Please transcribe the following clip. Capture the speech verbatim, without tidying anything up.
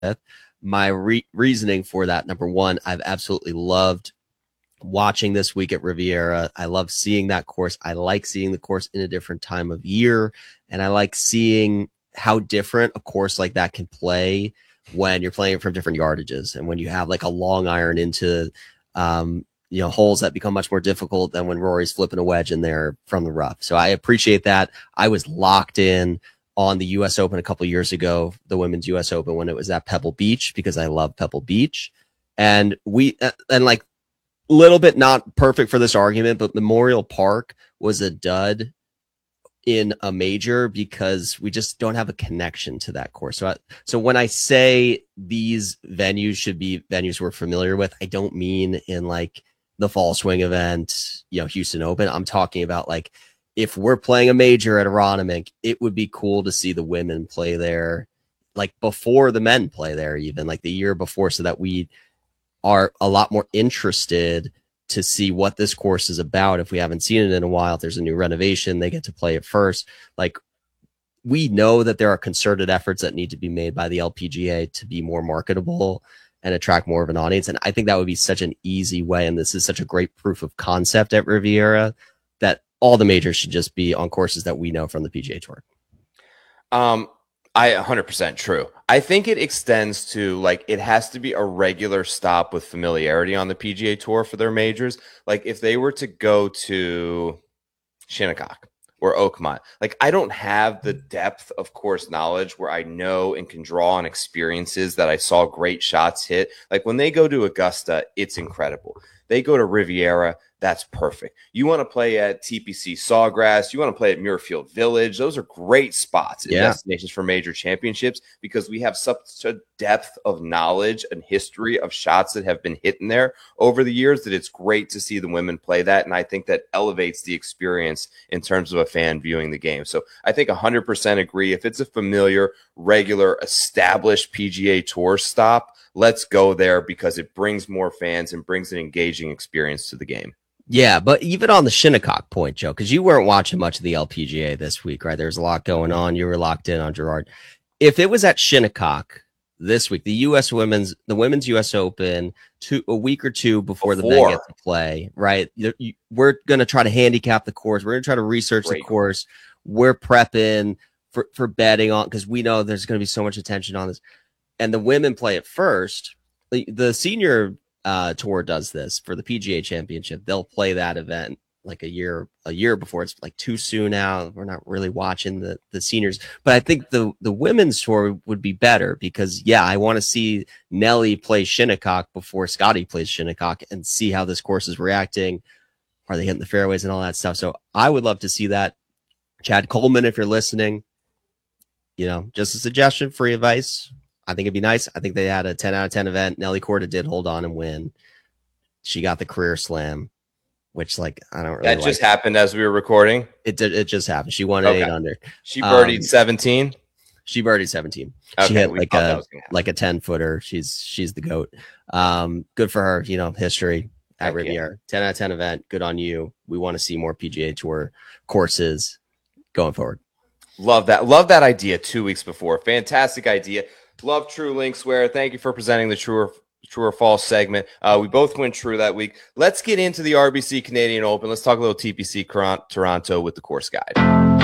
My re- reasoning for that, number one, I've absolutely loved watching this week at Riviera. I love seeing that course. I like seeing the course in a different time of year, and I like seeing how different a course like that can play when you're playing from different yardages and when you have like a long iron into um you know holes that become much more difficult than when Rory's flipping a wedge in there from the rough. So I appreciate that. I was locked in on the U S Open a couple of years ago, the women's U S Open, when it was at Pebble Beach, because I love Pebble Beach. And we and like little bit not perfect for this argument, but Memorial Park was a dud in a major because we just don't have a connection to that course. So, I, so when I say these venues should be venues we're familiar with, I don't mean in like the Fall Swing event, you know, Houston Open. I'm talking about like if we're playing a major at Aronimink, it would be cool to see the women play there, like before the men play there, even like the year before, so that we are a lot more interested to see what this course is about. If we haven't seen it in a while, if there's a new renovation, they get to play it first. Like, we know that there are concerted efforts that need to be made by the L P G A to be more marketable and attract more of an audience. And I think that would be such an easy way. And this is such a great proof of concept at Riviera that all the majors should just be on courses that we know from the P G A Tour. Um, I one hundred percent true. I think it extends to like it has to be a regular stop with familiarity on the P G A Tour for their majors. Like if they were to go to Shinnecock or Oakmont, like I don't have the depth of course knowledge where I know and can draw on experiences that I saw great shots hit. Like when they go to Augusta, it's incredible. They go to Riviera, that's perfect. You want to play at T P C Sawgrass, you want to play at Muirfield Village. Those are great spots and yeah. destinations for major championships because we have such a depth of knowledge and history of shots that have been hit in there over the years that it's great to see the women play that. And I think that elevates the experience in terms of a fan viewing the game. So I think one hundred percent agree. If it's a familiar, regular, established P G A Tour stop, let's go there because it brings more fans and brings an engaging experience to the game. Yeah, but even on the Shinnecock point, Joe, because you weren't watching much of the L P G A this week, right? There's a lot going on. You were locked in on Gerard. If it was at Shinnecock this week, the U S women's, the women's U S Open, two a week or two before, before. the men get to play, right? You, you, we're going to try to handicap the course. We're going to try to research Great. the course. We're prepping for, for betting on, because we know there's going to be so much attention on this. And the women play it first. The, the senior uh, tour does this for the P G A Championship. They'll play that event like a year a year before. It's like too soon now. We're not really watching the the seniors. But I think the the women's tour would be better because, yeah, I want to see Nelly play Shinnecock before Scotty plays Shinnecock and see how this course is reacting. Are they hitting the fairways and all that stuff? So I would love to see that. Chad Coleman, if you're listening, you know, just a suggestion, free advice. I think it'd be nice. I think they had a ten out of ten event. Nelly Korda did hold on and win. She got the career slam, which like I don't really. That like just happened as we were recording. It did. It just happened. She won at okay. eight under. She birdied um, seventeen. She birdied seventeen. Okay, she hit like a like a ten footer. She's she's the goat. Um, good for her. You know, history at Thank Riviera. You. ten out of ten event. Good on you. We want to see more P G A Tour courses going forward. Love that. Love that idea. Two weeks before. Fantastic idea. Love True Linkswear. Thank you for presenting the True or, True or False segment. Uh, we both went true that week. Let's get into the R B C Canadian Open. Let's talk a little T P C Toronto with the course guide.